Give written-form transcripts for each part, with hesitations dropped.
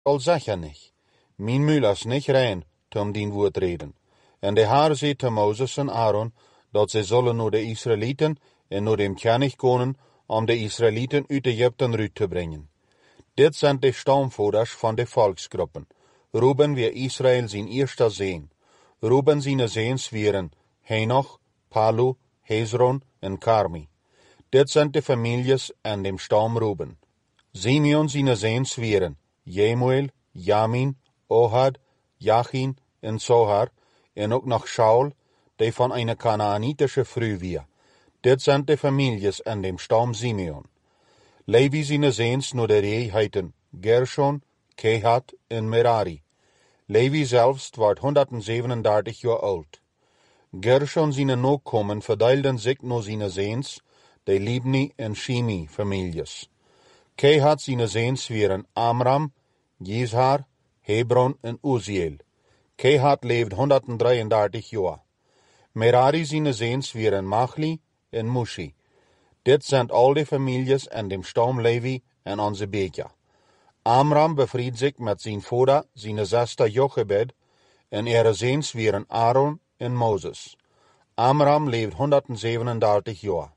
al zeggen nicht, mijn mühl is nicht rein, om dien woord reden. En de Heer zei te Mozes en Aaron, dat zij zullen naar de Israëlieten en naar dem König komen, om de Israëlieten uit Egypten uit te brengen. Dit zijn de stamvouders van de volksgroepen. Ruben weer Israël zijn eerste zoon. Ruben zijn zoons waren Henoch, Palu, Hezron en Carmi. Dit zijn de families en dem stam Ruben. Simeon zijn zoons waren Jemuel, Jamin, Ohad, Jachin en Zohar, en ook nog Shaul, die van een Kanaanitische vrouw weer. Dit zijn de families en dem stam Simeon. Levi zijn zoons naar de rij heeten Gershon, Kehat en Merari. Levi zelfs wordt 137 jaar oud. Gershon zijn nakomen verdeelden zich naar zijn zoons, de Libni en Shimi families. Kehat zijn zoons waren Amram, Jizhar, Hebron en Uziel. Kehat leefde 133 jaar. Merari zijn zoons waren Machli en Mushi. Dit zijn al de families en dem stam Levi en onze beker. Amram bevried zich met zijn vader, zijn zuster Jochebed, en zoons waren Aaron en Mozes. Amram leefde 137 jaar.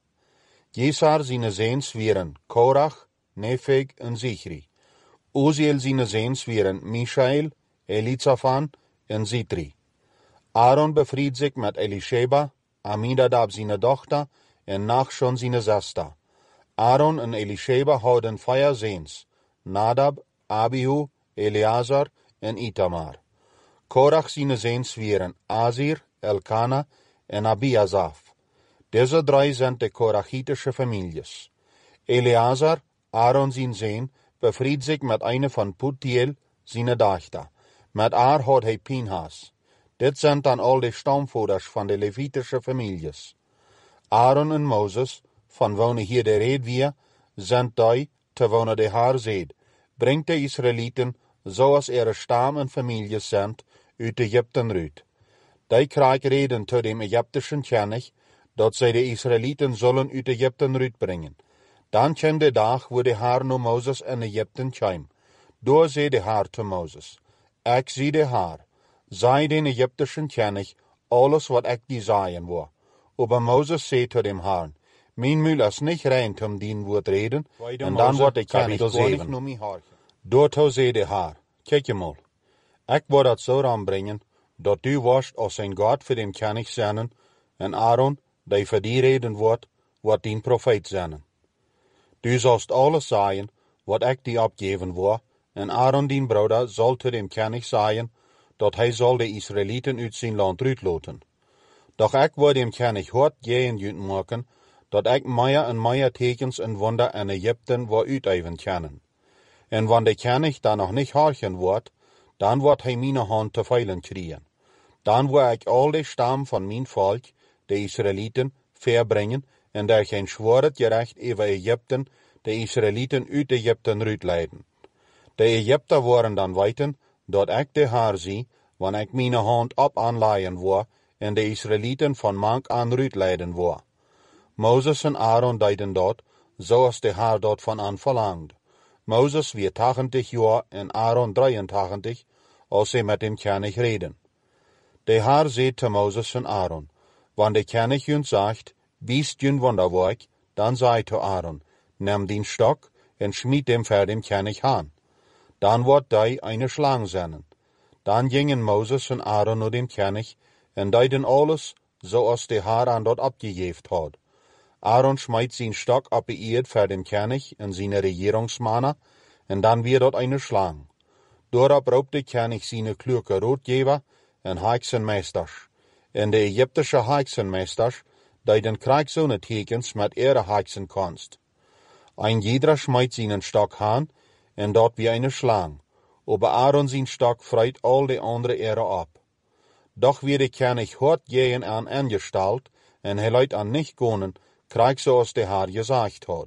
Jizhar zijn zoons waren Korach, Nefeg en Zichri. Uziel zijn zoons waren Mishael, Elizaphan en Zitri. Aaron bevried zich met Elisheba, Aminadab zijn dochter, en Nachshon zijn zuster. Aaron en Elisheba hadden 4 zoons, Nadab, Abihu, Eleazar en Itamar. Korach zijn zoons waren Azir, Elkana en Abiasaf. Deze 3 zijn de Korachitische families. Eleazar, Aaron zijn zoon, bevried zich met een van Putiel, zijn dochter. Met haar had hij Pinhas. Dit zijn dan al de stamvouders van de Levitische families. Aaron en Mozes, van wonen hier de red weer, zijn die, te wonen de Heer zegt, brengt de Israëlieten, zoals stam en families zijn, uit Egypten uit. Die krijgen reden tot dem Egyptischen König, dat zij de Israëlieten zullen uit Egypten uitbrengen. Dan kwam de dag, waar de Heer naar Mozes en Egypten kwam. Door zei de Heer te Mozes, ik zie de Heer, zei den Egyptischen König, alles wat ik die zeggen wil. Aber Moses zei tot dem Heer, mijn mühl is niet rein om dien woord reden, en dan wordt de König koning naar mij horen. Doorto zei de Heer, kijk je mal, ik wil dat zo aanbrengen, dat u was als een God voor dem König zijn, en Aaron, die voor die reden wordt dien profeet zijn. Du zalst alles zeggen, wat ik die opgeven wil, en Aaron dien broeder zal tot dem König zeggen, dat hij zal de Israëlieten uit zijn land uitloten. Doch ik wil dem König hard gehen maken, dat ik meer en meer tekens en wonder in Egypten wil uiteven kunnen. En wanneer de König dan nog niet horchen wordt, dan wordt hij mijn hand te veilen krijgen. Dan wil ik al de stam van mijn volk, de Israëlieten, verbrengen, en daar geen zwaard gerecht over Egypten, de Israëlieten uit Egypten uitleiden. De Egypter worden dan weten, dat ik de Heer zie, wanneer ik mijn hand op aanlaaien wil, en de Israëlieten van mank aan uitleiden wil. Mozes en Aaron deden dat, zoals de Heer dat van aan verlangd. Mozes weer 80 jaar en Aaron 83, als ze met dem König reden. De Heer zei te Mozes en Aaron, wanneer de König hun zegt, wees jun wonderwerk, dan zei te Aaron, neem dien stok en schmied dem voor dem König aan. Dan wordt die eine slang zijn. Dan gingen Mozes en Aaron naar dem König, en deden alles, zoals de Heer aan dat opgegeven had. Aaron smijt zijn stok op de eerd voor dem König en zijn regeringsmannen, en dan weer dat eine slang. Doorop roept de König zijn kloeke roodgever en heksenmeesters. En de Egyptische heksenmeesters deden krijgszonetekens met heksenkunst. Ein jeder smijt zijn stok aan, en dat weer eine slang. Aber Aaron zijn stok vreit al de andere op. Doch wie de König hart gehen aan angestalt, en hij leidt aan nicht gonen, krijg zoals de Heer gezegd had.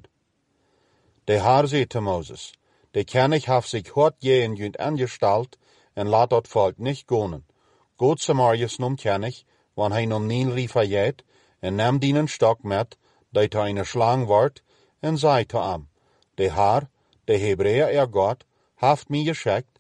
De Heer zei te Mozes, de König heeft zich hart gehen junt angestalt, en laat dat volk nicht gonen. Goed Samariërs nom König, wanneer hij nom Nil rifajet, en neem dienen stok met, dat hij een slang wordt, en zei te hem, de Heer, de Hebreeër God, heeft mij geschikt,